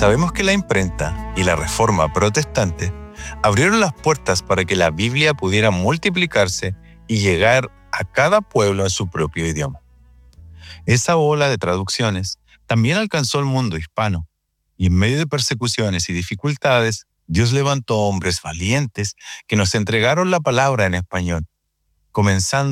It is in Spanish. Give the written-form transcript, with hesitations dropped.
Sabemos que la imprenta y la Reforma Protestante abrieron las puertas para que la Biblia pudiera multiplicarse y llegar a cada pueblo en su propio idioma. Esa ola de traducciones también alcanzó el mundo hispano, y en medio de persecuciones y dificultades, Dios levantó hombres valientes que nos entregaron la palabra en español, comenzando